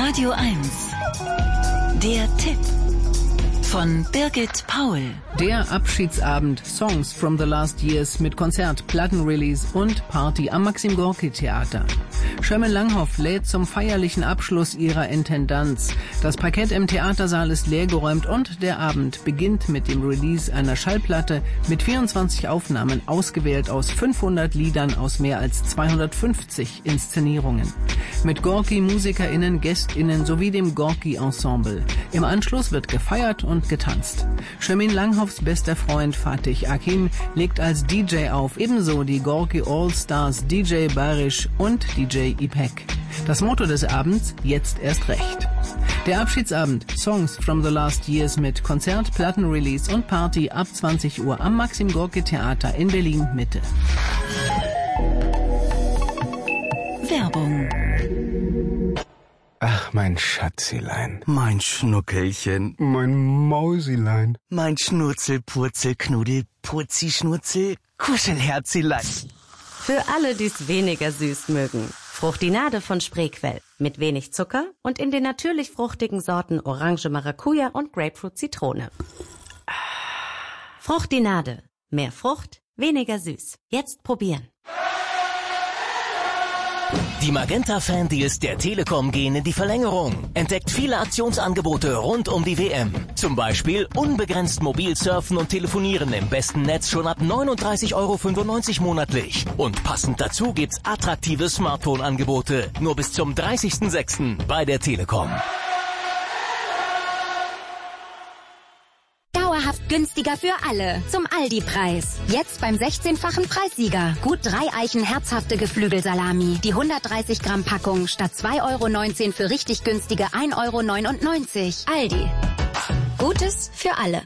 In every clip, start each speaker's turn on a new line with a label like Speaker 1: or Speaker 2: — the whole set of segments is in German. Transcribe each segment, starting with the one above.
Speaker 1: Radio 1. Der Tipp von Birgit Paul.
Speaker 2: Der Abschiedsabend Songs from the Last Years mit Konzert, Plattenrelease und Party am Maxim Gorki Theater. Sherman Langhoff lädt zum feierlichen Abschluss ihrer Intendanz. Das Parkett im Theatersaal ist leergeräumt und der Abend beginnt mit dem Release einer Schallplatte mit 24 Aufnahmen, ausgewählt aus 500 Liedern aus mehr als 250 Inszenierungen. Mit Gorki-MusikerInnen, GästInnen sowie dem Gorki-Ensemble. Im Anschluss wird gefeiert und getanzt. Sherman Langhoffs bester Freund Fatih Akin legt als DJ auf, ebenso die Gorki All-Stars DJ Barish und DJ Ipek. Das Motto des Abends: jetzt erst recht. Der Abschiedsabend Songs from the Last Years mit Konzert, Plattenrelease und Party ab 20 Uhr am Maxim Gorki Theater in Berlin Mitte.
Speaker 1: Werbung.
Speaker 3: Ach, mein Schatzilein.
Speaker 4: Mein Schnuckelchen.
Speaker 3: Mein Mausilein.
Speaker 4: Mein Schnurzel, Purzel, Knuddel, Purzi, Schnurzel, Kuschelherzilein.
Speaker 5: Für alle, die es weniger süß mögen. Fruchtinade von Spreequell. Mit wenig Zucker und in den natürlich fruchtigen Sorten Orange, Maracuja und Grapefruit, Zitrone. Fruchtinade. Mehr Frucht, weniger süß. Jetzt probieren.
Speaker 6: Die Magenta-Fan-Deals der Telekom gehen in die Verlängerung. Entdeckt viele Aktionsangebote rund um die WM. Zum Beispiel unbegrenzt mobil surfen und telefonieren im besten Netz schon ab 39,95 € monatlich. Und passend dazu gibt's attraktive Smartphone-Angebote. Nur bis zum 30.06. bei der Telekom.
Speaker 7: Dauerhaft günstiger für alle. Zum Aldi-Preis. Jetzt beim 16-fachen Preissieger. Gut 3 Eichen herzhafte Geflügelsalami. Die 130 Gramm Packung statt 2,19 € für richtig günstige 1,99 €. Aldi. Gutes für alle.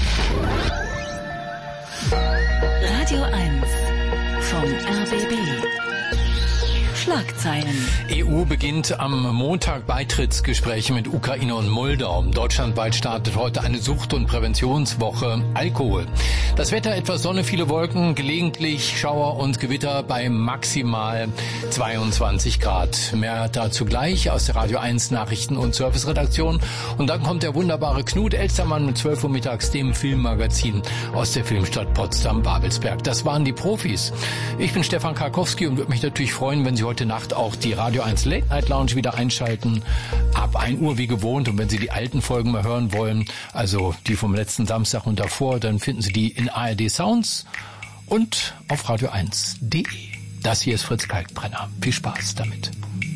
Speaker 1: Radio 1 vom RBB. Schlagzeilen.
Speaker 8: EU beginnt am Montag Beitrittsgespräche mit Ukraine und Moldau. Deutschlandweit startet heute eine Sucht- und Präventionswoche Alkohol. Das Wetter: etwas Sonne, viele Wolken, gelegentlich Schauer und Gewitter bei maximal 22 Grad. Mehr dazu gleich aus der Radio 1 Nachrichten- und Serviceredaktion. Und dann kommt der wunderbare Knut Elstermann mit 12 Uhr mittags, dem Filmmagazin aus der Filmstadt Potsdam-Babelsberg. Das waren die Profis. Ich bin Stefan Karkowski und würde mich natürlich freuen, wenn Sie heute Nacht auch die Radio 1 Late Night Lounge wieder einschalten. Ab 1 Uhr wie gewohnt. Und wenn Sie die alten Folgen mal hören wollen, also die vom letzten Samstag und davor, dann finden Sie die in ARD Sounds und auf radio1.de. Das hier ist Fritz Kalkbrenner. Viel Spaß damit.